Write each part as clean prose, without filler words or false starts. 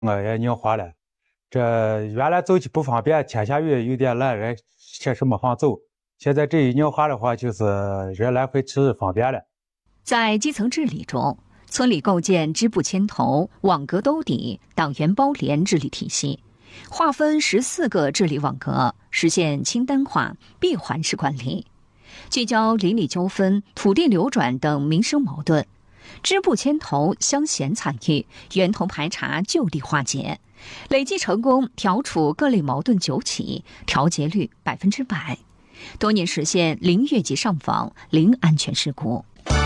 我也拧花了。这原来走起不方便，天下雨有点懒人，确实没法走。现在这一拧花的话，就是人来回吃方便了。 在基层治理中，村里构建支部牵头、网格兜底、党员包联治理体系，划分14个治理网格，实现清单化、闭环式管理，聚焦邻里纠纷、土地流转等民生矛盾。支部牵头，乡贤参与，源头排查，就地化解，累计成功调处各类矛盾9起，调解率100%，多年实现零越级上访、零安全事故。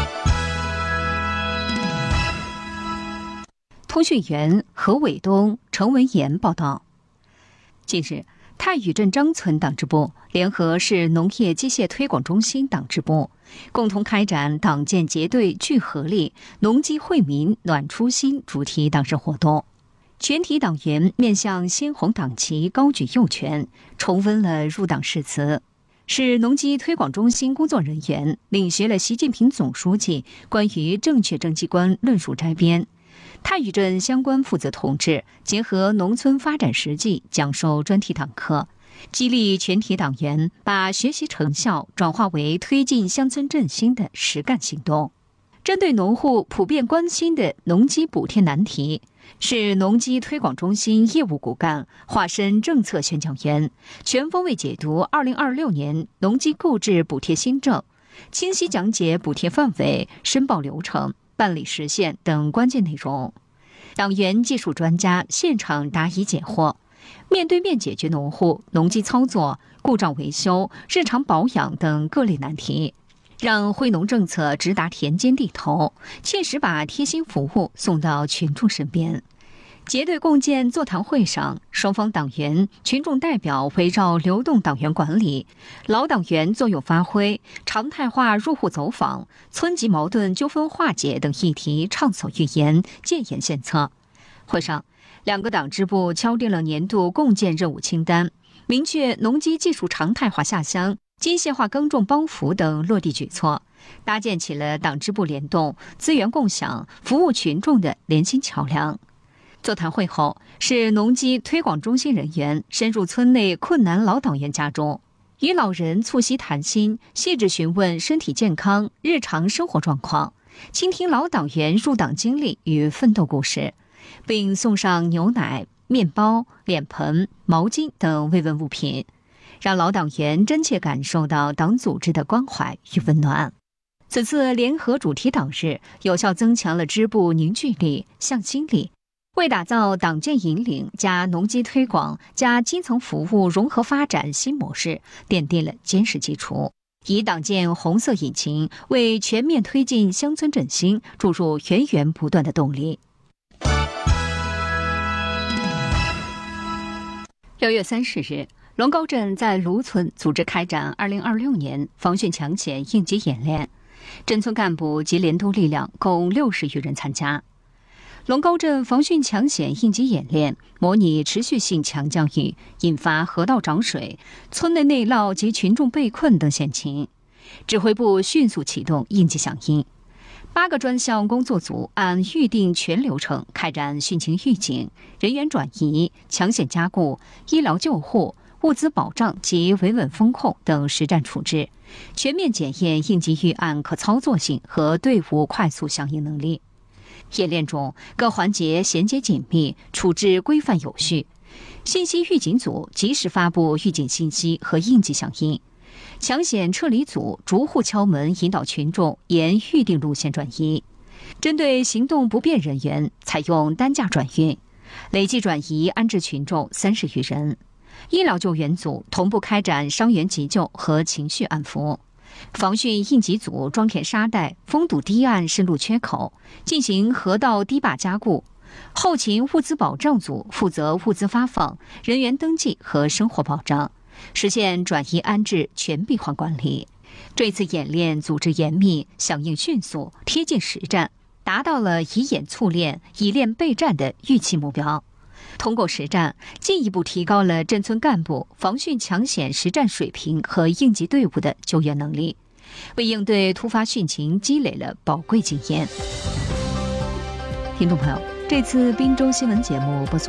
通讯员何伟东、陈文言报道。近日，太宇镇张村党支部联合市农业机械推广中心党支部，共同开展党建结对聚合力、农机惠民暖初心主题党政活动。全体党员面向鲜红党旗，高举右拳，重温了入党誓词。市农机推广中心工作人员领学了习近平总书记关于正确政绩观论述摘编。太宇镇相关负责同志结合农村发展实际讲授专题党课，激励全体党员把学习成效转化为推进乡村振兴的实干行动。针对农户普遍关心的农机补贴难题，市农机推广中心业务骨干化身政策宣讲员，全方位解读2026年农机购置补贴新政，清晰讲解补贴范围、申报流程、办理实现等关键内容。党员技术专家现场答疑解惑，面对面解决农户农机操作、故障维修、日常保养等各类难题，让惠农政策直达田间地头，切实把贴心服务送到群众身边。结对共建座谈会上，双方党员、群众代表围绕流动党员管理、老党员作用发挥、常态化入户走访、村级矛盾纠纷化解等议题畅所欲言，建言献策。会上，两个党支部敲定了年度共建任务清单，明确农机技术常态化下乡、机械化耕种帮扶等落地举措，搭建起了党支部联动、资源共享、服务群众的联心桥梁。座谈会后，市农机推广中心人员深入村内困难老党员家中，与老人促膝谈心，细致询问身体健康、日常生活状况，倾听老党员入党经历与奋斗故事，并送上牛奶、面包、脸盆、毛巾等慰问物品，让老党员真切感受到党组织的关怀与温暖。此次联合主题党日，有效增强了支部凝聚力、向心力，为打造党建引领加农机推广加基层服务融合发展新模式奠定了坚实基础，以党建红色引擎为全面推进乡村振兴注入源源不断的动力。6月30日，龙高镇在卢村组织开展2026年防汛抢险应急演练，镇村干部及联动力量共60余人参加。龙高镇防汛抢险应急演练模拟持续性强降雨引发河道涨水、村内内涝及群众被困等险情，指挥部迅速启动应急响应。8个专项工作组按预定全流程开展汛情预警、人员转移、抢险加固、医疗救护、物资保障及维稳风控等实战处置，全面检验应急预案可操作性和队伍快速响应能力。演练中，各环节衔接紧密，处置规范有序。信息预警组及时发布预警信息和应急响应，抢险撤离组逐户敲门，引导群众沿预定路线转移。针对行动不便人员，采用担架转运，累计转移安置群众30余人。医疗救援组同步开展伤员急救和情绪安抚。防汛应急组装填沙袋，封堵堤岸渗路缺口，进行河道堤坝加固。后勤物资保障组负责物资发放、人员登记和生活保障，实现转移安置全闭环管理。这次演练组织严密、响应迅速、贴近实战，达到了以演促练、以练备战的预期目标。通过实战，进一步提高了镇村干部防汛抢险实战水平和应急队伍的救援能力，为应对突发汛情积累了宝贵经验。听众朋友，这次滨州新闻节目播送